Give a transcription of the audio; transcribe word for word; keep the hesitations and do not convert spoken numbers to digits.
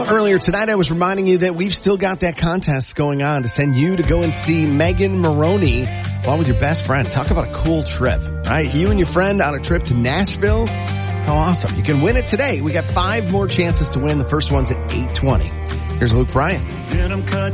Well, earlier tonight I was reminding you that we've still got that contest going on to send you to go and see Megan Maroney along with your best friend. Talk about a cool trip, right? You and your friend on a trip to Nashville. How awesome. You can win it today. We got five more chances to win. The first one's at eight twenty. Here's Luke Bryan.